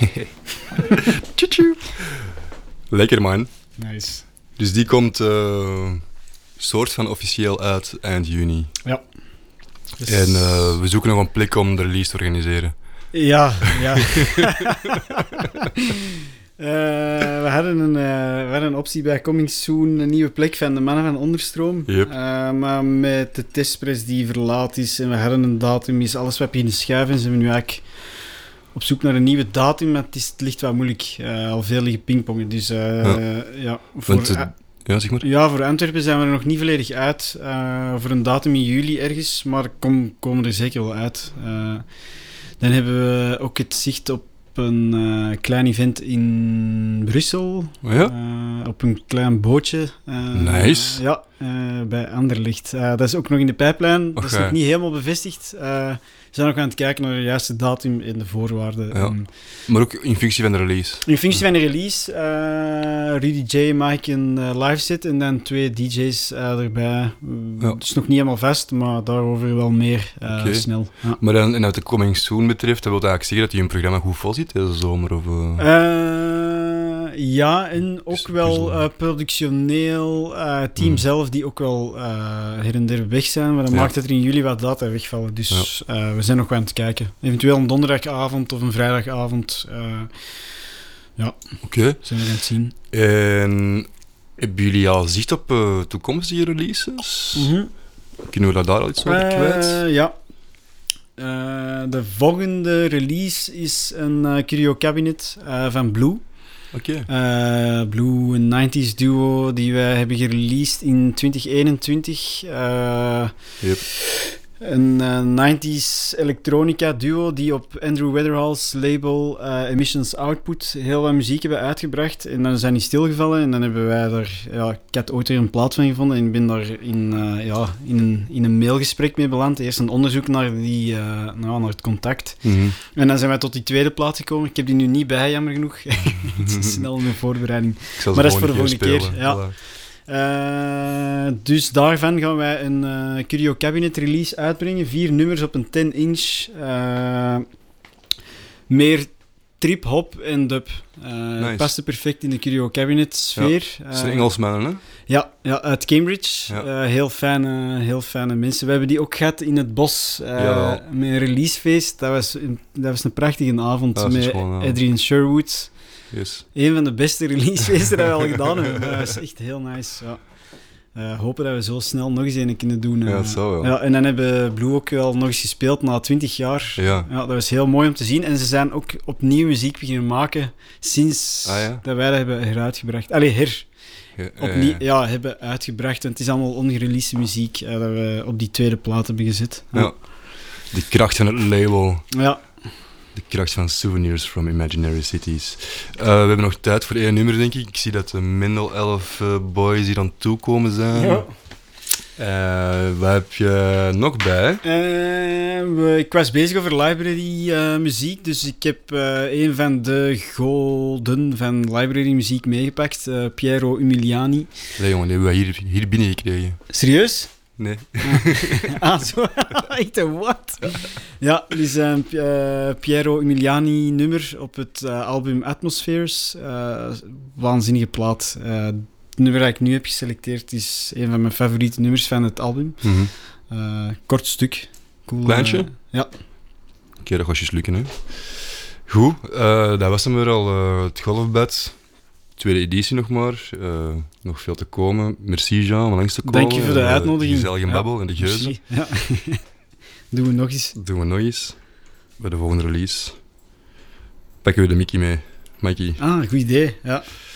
Tjoetjoe. Lekker, man. Nice. Dus die komt soort van officieel uit eind juni. Ja. Dus... En we zoeken nog een plek om de release te organiseren. Ja. We hadden een optie bij Coming Soon, een nieuwe plek van de mannen van Onderstroom. Yep. Maar met de testpress die verlaat is en we hadden een datum, is alles wat beginnen schuiven. En zijn we nu eigenlijk op zoek naar een nieuwe datum, maar het ligt wat moeilijk. Al veel liggen pingpongen. Dus ja. Ja, zeg maar. Ja, voor Antwerpen zijn we er nog niet volledig uit. Voor een datum in juli ergens, maar komen er zeker wel uit. Dan hebben we ook het zicht op een klein event in Brussel. Ja? Op een klein bootje. Nice. Ja, bij Anderlecht. Dat is ook nog in de pijplijn. Dat is nog niet helemaal bevestigd. We zijn nog aan het kijken naar de juiste datum en de voorwaarden. Ja. Maar ook in functie van de release. In functie van de release, Rudy J maak een live set en dan 2 DJ's erbij. Het is nog niet helemaal vast, maar daarover wel meer snel. Ja. Maar dan, en wat de Coming Soon betreft, dat wil eigenlijk zeggen dat je een programma goed vol zit deze zomer? Of, ja, en ook wel productioneel team zelf, die ook wel her en der weg zijn. Maar dat maakt dat er in juli wat data wegvallen. Dus we zijn nog wel aan het kijken. Eventueel een donderdagavond of een vrijdagavond. Oké. Zijn we aan het zien. En hebben jullie al zicht op toekomstige releases? Mm-hmm. Kunnen we daar al iets over kwijt? Ja. De volgende release is een Curio Cabinet van Blue. Oké. Blue, een 90s duo die wij hebben gereleased in 2021. Yep. Een 90s elektronica duo die op Andrew Weatherall's label Emissions Output heel wat muziek hebben uitgebracht. En dan zijn die stilgevallen en dan hebben wij daar... Ja, ik had ooit weer een plaat van gevonden en ik ben daar in een mailgesprek mee beland. Eerst een onderzoek naar naar het contact. Mm-hmm. En dan zijn wij tot die tweede plaat gekomen. Ik heb die nu niet bij, jammer genoeg. Het is snel mijn voorbereiding. Maar dat is voor de volgende keer. Ja. Dus daarvan gaan wij een Curio Cabinet release uitbrengen. 4 nummers op een 10-inch. Meer trip-hop en dub. Nice. Paste perfect in de Curio Cabinet sfeer. Ja, het zijn Engelsmannen, hè? Ja, uit Cambridge. Ja. Heel fijne mensen. We hebben die ook gehad in het bos met een releasefeest. Dat was een prachtige avond met gewoon, Adrian Sherwood. Yes. Een van de beste releasefeesten die we al gedaan hebben. Dat was echt heel nice. Ja. Hopen dat we zo snel nog eens een kunnen doen. Ja, dat zou wel. Ja, en dan hebben Blue ook wel nog eens gespeeld na 20 jaar. Ja. Dat was heel mooi om te zien. En ze zijn ook opnieuw muziek beginnen maken sinds dat wij dat hebben heruitgebracht. Hebben uitgebracht. Want het is allemaal ongereleased muziek dat we op die tweede plaat hebben gezet. Ja. De kracht van het label. Ja. De kracht van Souvenirs from Imaginary Cities. We hebben nog tijd voor 1 nummer, denk ik. Ik zie dat de Mendel 11 boys hier aan toekomen zijn. Ja. Wat heb je nog bij? Ik was bezig over library muziek, dus ik heb een van de golden van library muziek meegepakt. Piero Umiliani. Nee, jongen, die hebben we hier binnengekregen. Serieus? Nee. Zo. Echt een wat? Ja, dus een Piero Umiliani nummer op het album Atmospheres. Waanzinnige plaat. Het nummer dat ik nu heb geselecteerd is een van mijn favoriete nummers van het album. Mm-hmm. Kort stuk. Cool, Kleintje? Ja. Oké, dat gaat je lukken, hè. Goed, dat was hem weer al. Het golfbed. Tweede editie nog maar. Nog veel te komen. Merci Jean om langs te komen. Dank je voor de uitnodiging. Gezellige babbel en de geuzen. Ja. Doen we nog eens. Bij de volgende release. Pakken we de Mickey mee. Mikey. Goed idee, ja.